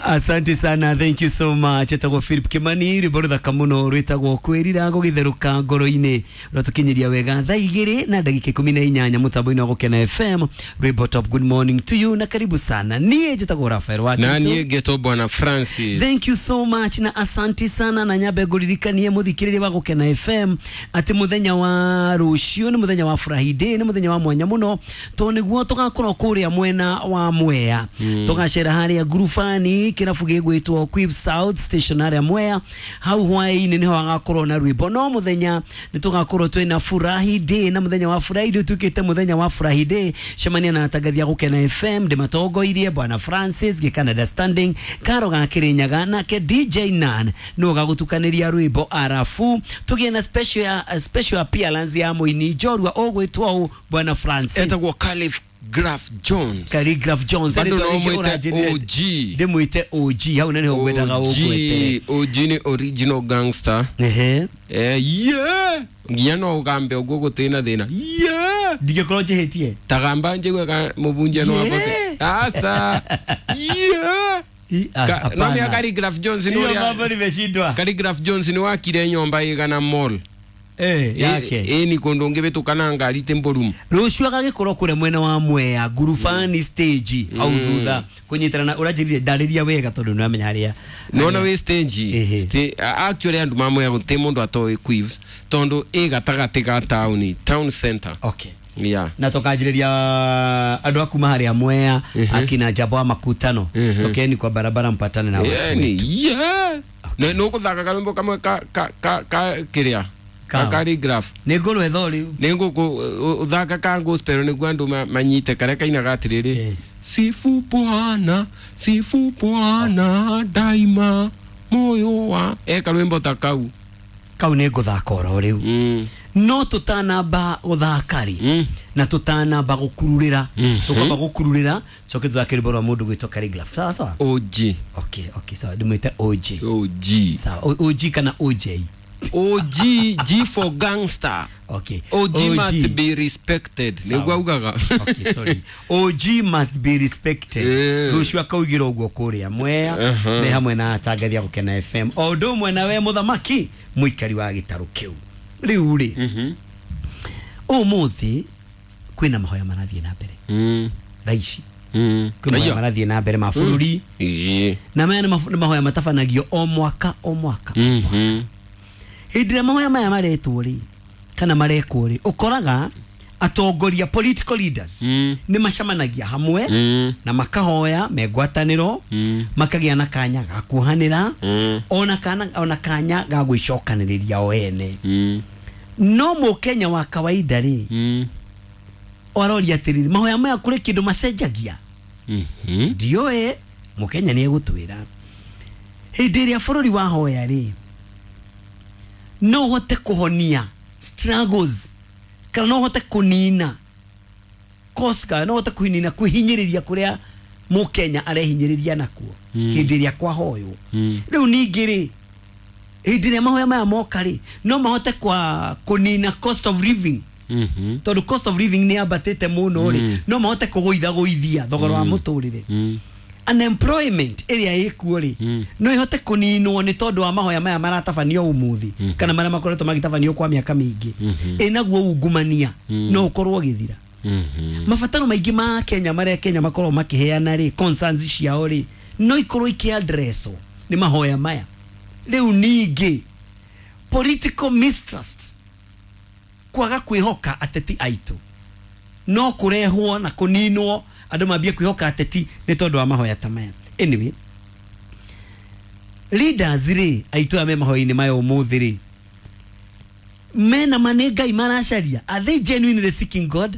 Asante sana, thank you so much. Etagwo Philip Kimani riborotha kamuno rwitagwo kwirira gugitheruka ngoro-ini ratukinyiria wega thaa 2 na ndagika 18 mutambo-ini wa Gukena FM. Rwimbo top, good morning to you na karibu sana. Nie jetagwo Rafael Watu na nie geto bwana Francis. Thank you so much na asante sana na nyabe guririkanie muthikiriria wa Gukena FM ati muthenya wa rucio ni muthenya wa Friday, ni muthenya wa mwanya muno to niguo tugakorwo kuria mwena wa Mwea tugacera haria grufani kirabu gigwitwo Quiv South Station ya Mwea. Hau hwaini niho agakorwo na rwimbo no muthenya ni tugakorwo twina Friday na muthenya wa Friday tukite muthenya wa Friday shemania na tagathia Gukena FM de matogoirie bwana Francis Canada Standing Karo gakirinyaga nake DJ Nan no gagutukaniria rwimbo arafu tugie na special appearance ya muini jorwa ogwitwo bwana Francis etagwo Calligraph Jones. Calligraph Jones bado no mwite OG demuite OG hau nene hogwendaga ogwete OG ni original gangster. Yeah ngiano ugambe ogo gutena thina dige koroje hetie tagamba njegwe ka mubunje no apote asa no ya Calligraph Jones no ya baba nimeshindwa. Calligraph Jones ni wakire nyomba igana mall yake ni kondonge betukana ngari temborum rucio agagikorwo kure mwena wa Mwea gurufani stage au thutha kunyitarana urajirire ndariria wega tondu ni amenya haria nona we stage actually andu mamwe ya gutemondo atoe Quivs tondu gatagati ga town center. Okay. Yeah. Na tukajiriria andu akuma haria Mwea akina Jabwa Makutano tokeni kwa barabara mpatane na watu wetu. Okay. No kuthaka karumbo kamwe ka kiria Calligraph negolo ethori nengo uthaka ka gospel ni gwandu manyite kare kaina gatiriri sifu Bwana daima moyo wa karwimbo takau ne guthaka oro riu no tutanamba uthakari na tutanamba gukururira tukamba gukururira coke tuthakiri rwimbo mundu gwitwo Calligraph sawa OG. Okay sawa ndimwite OG sawa OG kana OJ G for gangster. Okay. OG must be respected. Negwaugaga. Okay, sorry. OG must be respected. Rushwa kaugira ugo kuria Mwea me hamwe na tagathia Gukena FM. Odo mwena we muthamaki muikari wa gitaru kiu. Riu ri. Umuthi kwina mahoya marathie na mbere. Thaici. Kwina mahoya marathie na mbere mabũrũri. Na maya nĩ mahoya matabanagio o mwaka. Hindira mahoya maya maretwo ri kana marekwo ri ukoraga atongoria political leaders ni macamanagia hamwe na makahoya megwataniro makagia na kanya gakuhanira ona kanya ga gwicokaniriria o ene no mu Kenya wa kawaida ri ororia tiriri mahoya maya kuri kindu macenjagia dioe mu Kenya ni egutwira hindiria bururi wa hoya ri no hote kuhonia struggles kana no hote kunina koska no hote kunina kuhinyiriria kuria mu Kenya arehinyiriria nakuo hindiria kwa hoyo riu ningiri hindiria mahoya maya mokari no mahote kwa kunina cost of living tondu cost of living ni abatete muno ri no mahote kugoithia thogora wa muturire unemployment area ikuo ri no ihote kuninwo ni tondu wa mahoya maya maratabanio umuthi kana maria makoretwo magitabanio kwa miaka mingi enaguo ungumania no ukorwo githira mabataro maingi ma Kenya maria Kenya makorwo makiheana ri concerns ciao ri no ikorwo ikiadresso ni mahoya maya riu ningi political mistrust kwaga kwihoka ateti aitu no kurehwo na kuninwo andu mambie kwihoka ateti ni tondu wa mahoya tamaya. Anyway, leaders ri aitu ame mahoya-ini mayo umuthi ri mena manengai maracaria, are they genuinely seeking God?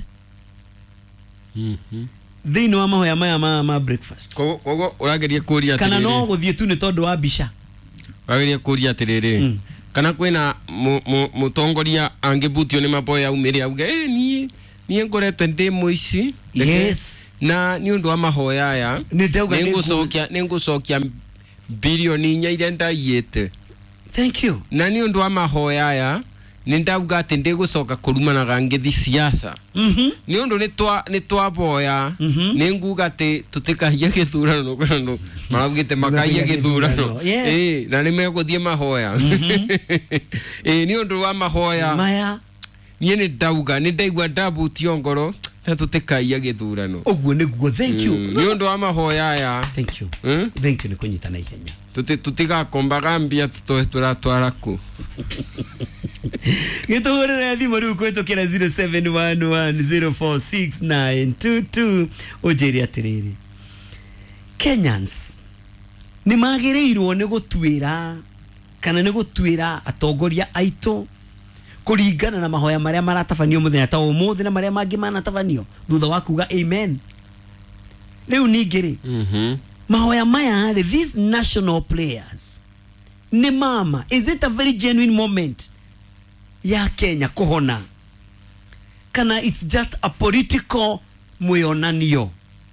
They know mahoya maya ma breakfast kogo urageria kuria kana no guthie tu ni tondu wa bisha urageria kuria atiriri kana kwina mutongoria angibutio ni maboya umiri auge nie ngoretwe ndi muici yes na ni undu wa mahoya aya ningucokia bilioni 4 ndaiyete. Thank you. Na ni undu wa mahoya aya ndauga ati ndigucoka kurumana gangithi siasa ni undu ni twaboya ni nguga ati tutikahia githurano kana maragite makahia githurano na ni meguthie mahoya ni undu wa mahoya maya ni ndauga ni ndaigua ndabu tiongoro na tutikahia githurano oguo niguo thank you ni undu wa mahoya aya thank you ni kunyitana ihenya tutigakombaga mbia turatwara ku gitugurira thimu riu kwitukira 0711046922 ujiri atiriri Kenyans ni magireirwo ni gutwira kana ni gutwira atongoria aitu kuringana na mahoya maria maratabanio muthenya ta umuthi na maria mangi manatabanio thutha wa kuga amen riu ningiri mahoya maya these national players ni mama is it a very genuine moment ya Kenya kuhona kana it's just a political mwionanio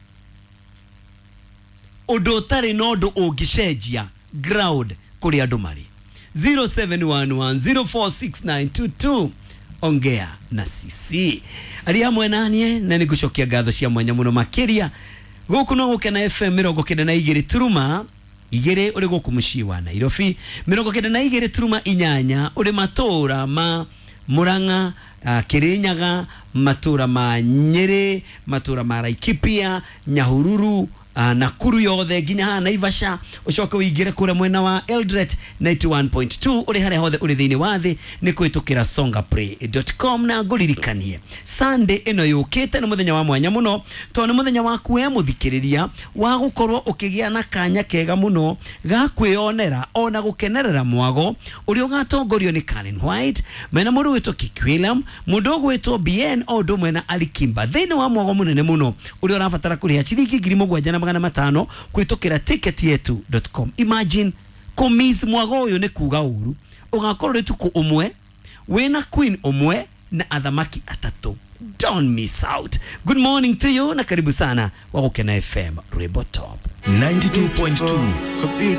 odotari nodo ogishenjia ground kuri andu mari 0711046922 ongea na sisi ali hamwe nanie na nigucokia ngatho cia mwanya muno makiria guku no gukena FM 92 turuma igere uri guku mucii wa Nairobi 92 turuma inyanya uri matura ma Murang'a Kirinyaga matura ma Nyeri matura ma Laikipia Nyahururu Nakuru yothe ginya ha Naivasha ucoke wigire kure mwena wa Eldoret 91.2 uri hare hothe uri thini wathi ni kwitukira songaplay.com na nguririkanie Sunday ino yukite ni muthenya wa mwanya muno to ni muthenya wa kuya muthikiriria wa gukorwo ukigia na kanya kega muno ga kwionera ona gukenerera mwago uri ugatongorio ni Karen White mena mundu witwo Kikwilam mundu witwo BN odo mwena Alikimba thini wa mwago munene muno uri urabatara kuriha ciringi 7,500 kwitukira ticketyetu.com imagine komis mwago uyu ni kuga uru ugakorwo rituku umwe wena queen umwe na athamaki atatu don't miss out good morning to you na karibu sana wa Gukena FM Rwimbo Top 92.2